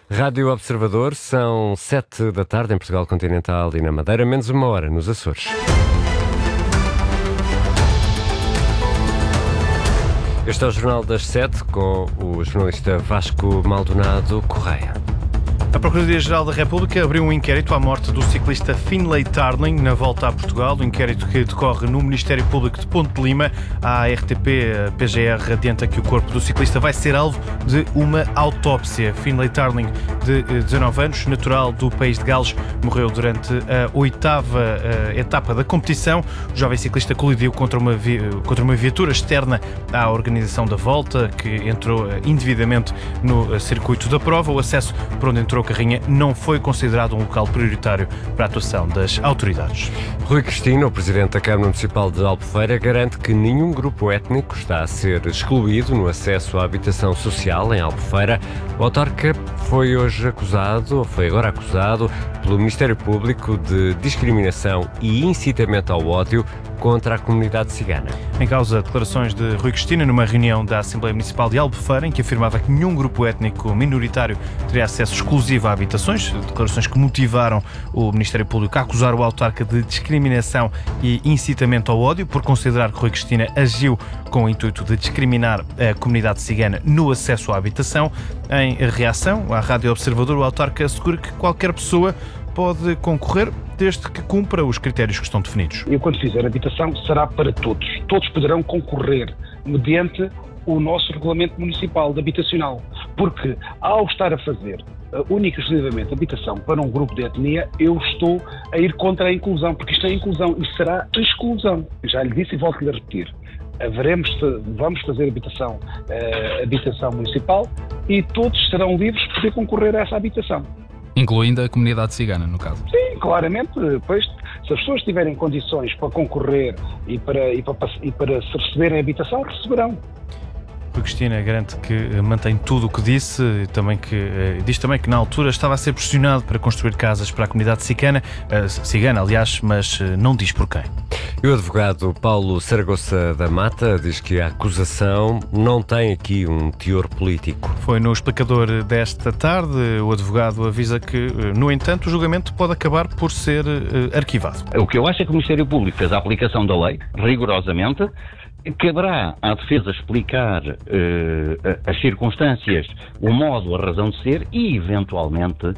Rádio Observador, são 7 da tarde em Portugal Continental e na Madeira, menos uma hora nos Açores. Este é o Jornal das 7 com o jornalista Vasco Maldonado Correia. A Procuradoria-Geral da República abriu um inquérito à morte do ciclista Finlay Tarling na volta a Portugal. O inquérito que decorre no Ministério Público de Ponte de Lima. A RTP-PGR adianta que o corpo do ciclista vai ser alvo de uma autópsia. Finlay Tarling, de 19 anos, natural do país de Gales, morreu durante a 8ª etapa da competição. O jovem ciclista colidiu contra uma viatura externa à organização da volta, que entrou indevidamente no circuito da prova. O acesso por onde entrou a carrinha não foi considerado um local prioritário para a atuação das autoridades. Rui Cristina, o presidente da Câmara Municipal de Albufeira, garante que nenhum grupo étnico está a ser excluído no acesso à habitação social em Albufeira. O autarca foi agora acusado pelo Ministério Público de discriminação e incitamento ao ódio contra a comunidade cigana. Em causa, declarações de Rui Cristina numa reunião da Assembleia Municipal de Albufeira, em que afirmava que nenhum grupo étnico minoritário teria acesso exclusivo a habitações, declarações que motivaram o Ministério Público a acusar o autarca de discriminação e incitamento ao ódio, por considerar que Rui Cristina agiu com o intuito de discriminar a comunidade cigana no acesso à habitação. Em reação à Rádio Observador, o autarca assegura que qualquer pessoa pode concorrer desde que cumpra os critérios que estão definidos. Eu, quando fizer habitação, será para todos. Todos poderão concorrer mediante o nosso regulamento municipal de habitacional, porque ao estar a fazer única e exclusivamente habitação para um grupo de etnia, eu estou a ir contra a inclusão, porque isto é inclusão e será exclusão. Já lhe disse e volto-lhe a repetir. Vamos fazer habitação municipal e todos serão livres de poder concorrer a essa habitação. Incluindo a comunidade cigana, no caso. Sim, claramente. Pois, se as pessoas tiverem condições para concorrer e para se receberem habitação, receberão. Rui Cristina garante que mantém tudo o que disse, diz também que na altura estava a ser pressionado para construir casas para a comunidade cigana, aliás, mas não diz por quem. E o advogado Paulo Saragossa da Mata diz que a acusação não tem aqui um teor político. Foi no explicador desta tarde. O advogado avisa que, no entanto, o julgamento pode acabar por ser arquivado. O que eu acho é que o Ministério Público fez a aplicação da lei, rigorosamente. Caberá à defesa explicar as circunstâncias, o modo, a razão de ser e, eventualmente,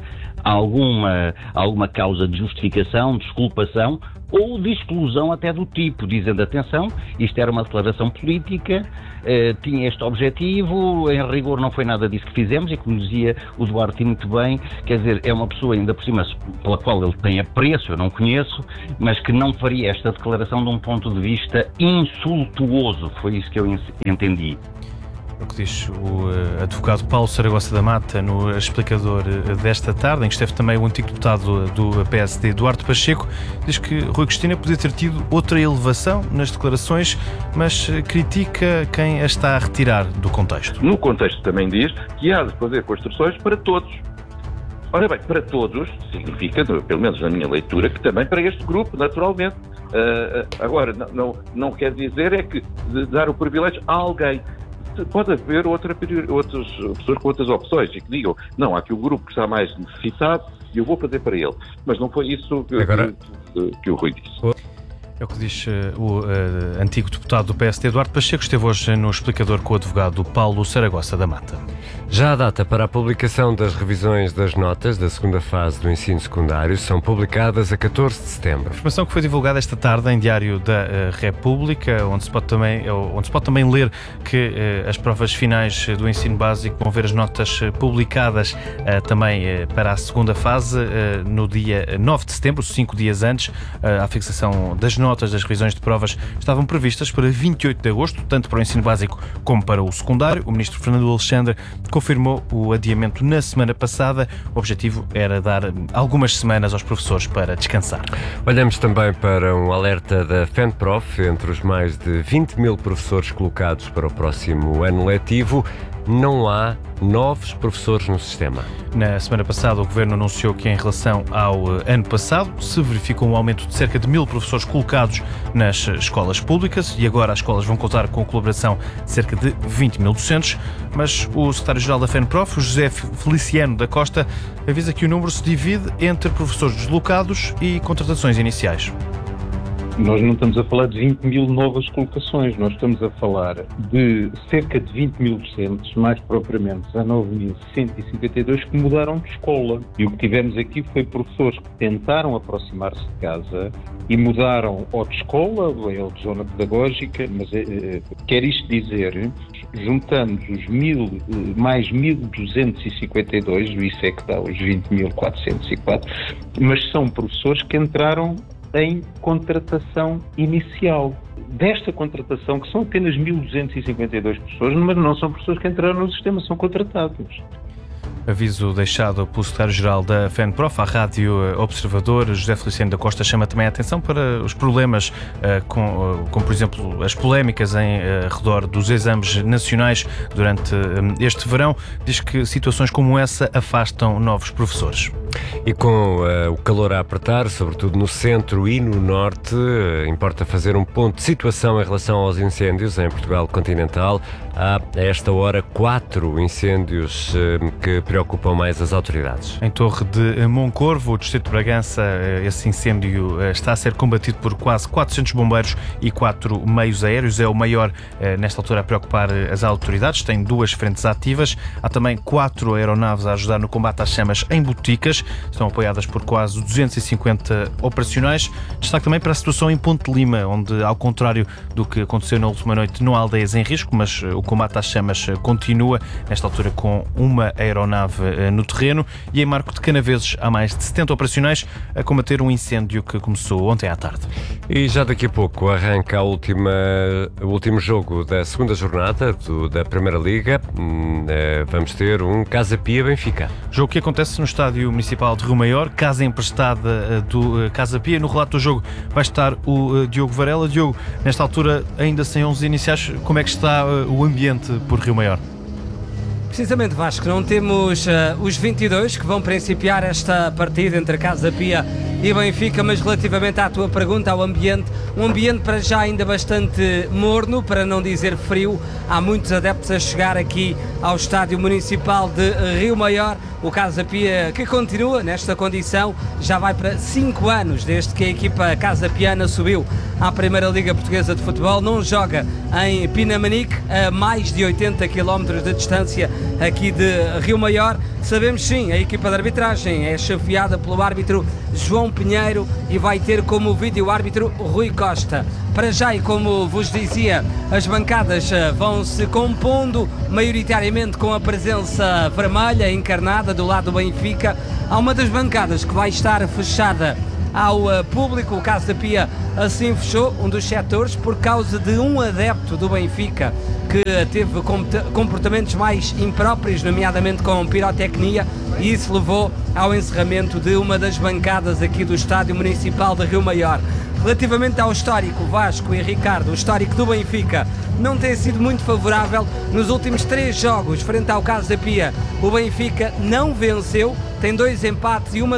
alguma causa de justificação, desculpação ou de exclusão até do tipo, dizendo, atenção, isto era uma declaração política, tinha este objetivo, em rigor não foi nada disso que fizemos, e como dizia o Duarte muito bem, quer dizer, é uma pessoa ainda por cima pela qual ele tem apreço, eu não conheço, mas que não faria esta declaração de um ponto de vista insultuoso, foi isso que eu entendi. O que diz o advogado Paulo Saragossa da Mata no explicador desta tarde, em que esteve também o antigo deputado do PSD, Duarte Pacheco, diz que Rui Cristina podia ter tido outra elevação nas declarações, mas critica quem a está a retirar do contexto. No contexto também diz que há de fazer construções para todos. Ora bem, para todos significa, pelo menos na minha leitura, que também para este grupo, naturalmente. Agora, não quer dizer é que de dar o privilégio a alguém. Pode haver outras pessoas com outras opções e que digam, não, há aqui um grupo que está mais necessitado e eu vou fazer para ele. Mas não foi isso que o Rui disse. É o que diz o antigo deputado do PSD, Duarte Pacheco, esteve hoje no explicador com o advogado Paulo Saragossa da Mata. Já a data para a publicação das revisões das notas da segunda fase do ensino secundário são publicadas a 14 de setembro. Informação que foi divulgada esta tarde em Diário da República, onde se pode também ler que as provas finais do ensino básico vão ver as notas publicadas também para a segunda fase no dia 9 de setembro, 5 dias antes. A fixação das notas das revisões de provas estavam previstas para 28 de agosto, tanto para o ensino básico como para o secundário. O ministro Fernando Alexandre confirmou o adiamento na semana passada. O objetivo era dar algumas semanas aos professores para descansar. Olhamos também para um alerta da FENPROF entre os mais de 20 mil professores colocados para o próximo ano letivo. não há novos professores no sistema. Na semana passada, o Governo anunciou que, em relação ao ano passado, se verificou um aumento de cerca de 1000 professores colocados nas escolas públicas e agora as escolas vão contar com a colaboração de cerca de 20.000 docentes, mas o secretário-geral da FENPROF, José Feliciano da Costa, avisa que o número se divide entre professores deslocados e contratações iniciais. Nós não estamos a falar de 20.000 novas colocações, nós estamos a falar de cerca de 20.000 docentes, mais propriamente 19.152 que mudaram de escola. E o que tivemos aqui foi professores que tentaram aproximar-se de casa e mudaram ou de escola ou de zona pedagógica, mas quer isto dizer, juntamos os mais 1.252, isso é que dá os 20.404, mas são professores que entraram em contratação inicial. Desta contratação, que são apenas 1.252 pessoas, mas não são pessoas que entraram no sistema, são contratados. Aviso deixado pelo secretário-geral da FENPROF à Rádio Observador. José Feliciano da Costa chama também a atenção para os problemas como por exemplo, as polémicas em redor dos exames nacionais durante este verão. Diz que situações como essa afastam novos professores. E com o calor a apertar, sobretudo no centro e no norte, importa fazer um ponto de situação em relação aos incêndios em Portugal continental. Há, a esta hora, 4 incêndios que preocupam mais as autoridades. Em Torre de Moncorvo, o distrito de Bragança, esse incêndio está a ser combatido por quase 400 bombeiros e 4 meios aéreos. É o maior, nesta altura, a preocupar as autoridades. Tem 2 frentes ativas. Há também 4 aeronaves a ajudar no combate às chamas em Boticas. Estão apoiadas por quase 250 operacionais. Destaque também para a situação em Ponte Lima, onde, ao contrário do que aconteceu na última noite, não há aldeias em risco, mas o combate às chamas continua, nesta altura com uma aeronave no terreno. E em Marco de Canaveses há mais de 70 operacionais a combater um incêndio que começou ontem à tarde. E já daqui a pouco arranca o último jogo da segunda jornada da Primeira Liga. Vamos ter um Casa Pia Benfica. Jogo que acontece no Estádio Municipal de Rio Maior, casa emprestada do Casa Pia. No relato do jogo vai estar o Diogo Varela. Diogo, nesta altura, ainda sem 11 iniciais, como é que está o ambiente por Rio Maior? Precisamente, Vasco, não temos os 22 que vão principiar esta partida entre Casa Pia e Benfica, mas relativamente à tua pergunta, ao ambiente, um ambiente para já ainda bastante morno, para não dizer frio. Há muitos adeptos a chegar aqui ao Estádio Municipal de Rio Maior. O Casa Pia, que continua nesta condição, já vai para 5 anos desde que a equipa Casa Piana subiu à Primeira Liga Portuguesa de Futebol. Não joga em Pinamanique, a mais de 80 km de distância aqui de Rio Maior. Sabemos sim, a equipa de arbitragem é chefiada pelo árbitro João Pinheiro e vai ter como vídeo-árbitro Rui Costa. Para já, e como vos dizia, as bancadas vão se compondo maioritariamente com a presença vermelha encarnada do lado do Benfica. Há uma das bancadas que vai estar fechada ao público. O Casa Pia assim fechou um dos setores por causa de um adepto do Benfica que teve comportamentos mais impróprios, nomeadamente com pirotecnia, e isso levou ao encerramento de uma das bancadas aqui do Estádio Municipal de Rio Maior. Relativamente ao histórico, Vasco e Ricardo, o histórico do Benfica não tem sido muito favorável. Nos últimos 3 jogos frente ao Casa Pia, o Benfica não venceu, tem 2 empates e uma